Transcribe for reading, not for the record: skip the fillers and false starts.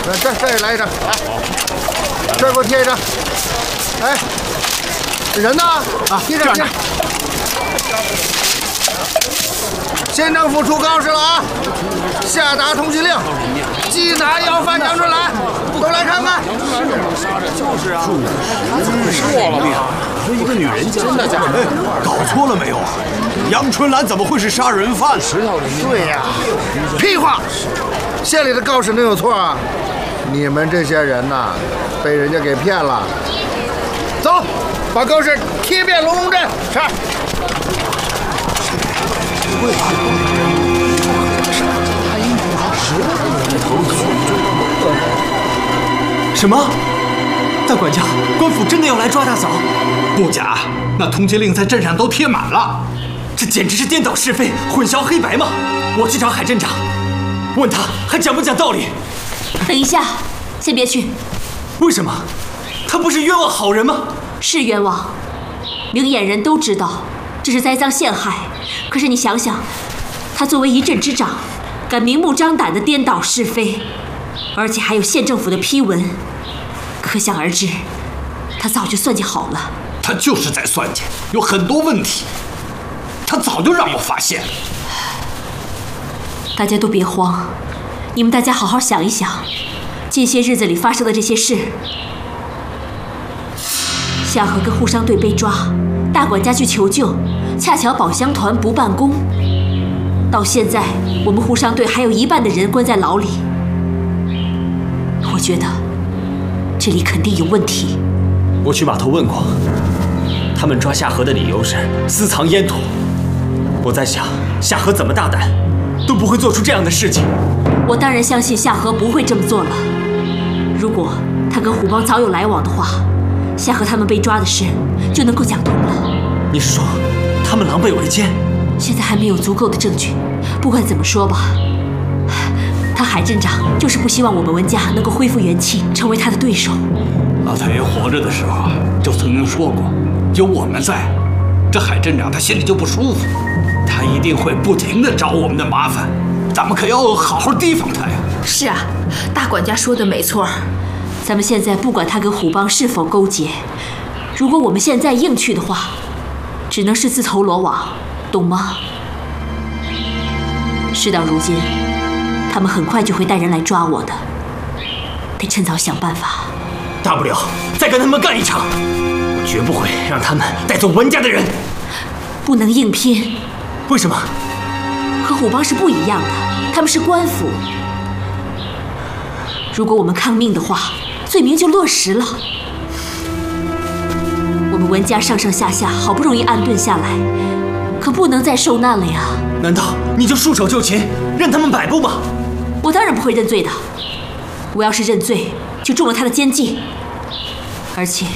这也来一张，来，这给我贴一张。哎，人呢？啊，贴上。县政府出告示了啊，下达通缉令，缉拿要犯杨春兰，都来看看。 就是啊，他怎么说了呀？说一个女人家，真的假的？搞错了没有啊？杨春兰怎么会是杀人犯？ 对呀，屁话！县里的告示能有错啊？你们这些人呐，被人家给骗了。走，把告示贴遍龙龙镇。是。 什么？大管家，官府真的要来抓大嫂？ 不假，那通缉令在镇上都贴满了。 这简直是颠倒是非、混淆黑白嘛！我去找海镇长，问他还讲不讲道理。 等一下，先别去。 为什么？他不是冤枉好人吗？ 是冤枉，明眼人都知道这是栽赃陷害。可是你想想，他作为一镇之长，敢明目张胆地颠倒是非，而且还有县政府的批文，可想而知，他早就算计好了。 他就是在算计，有很多问题，他早就让我发现了。 大家都别慌，你们大家好好想一想，近些日子里发生的这些事。夏荷跟沪商队被抓，大管家去求救，恰巧宝香团不办公。到现在，我们沪商队还有一半的人关在牢里。我觉得这里肯定有问题。 我去码头问过，他们抓夏荷的理由是私藏烟土。我在想，夏荷怎么大胆，都不会做出这样的事情。 我当然相信夏荷不会这么做了。如果他跟虎帮早有来往的话，夏荷他们被抓的事就能够讲通了。 你是说，他们狼狈为奸？ 现在还没有足够的证据。不管怎么说吧，他海镇长就是不希望我们文家能够恢复元气，成为他的对手。 老太爷活着的时候就曾经说过，有我们在，这海镇长他心里就不舒服，他一定会不停地找我们的麻烦，咱们可要好好提防他呀。 是啊，大管家说的没错。 咱们现在不管他跟虎帮是否勾结，如果我们现在硬去的话，只能是自投罗网，懂吗？事到如今，他们很快就会带人来抓我的，得趁早想办法。 大不了再跟他们干一场，我绝不会让他们带走文家的人。 不能硬拼。 为什么？ 和虎帮是不一样的，他们是官府。如果我们抗命的话，罪名就落实了。我们文家上上下下好不容易安顿下来，可不能再受难了呀。 难道你就束手就擒，任他们摆布吗？ 我当然不会认罪的。我要是认罪，就中了他的奸计。而且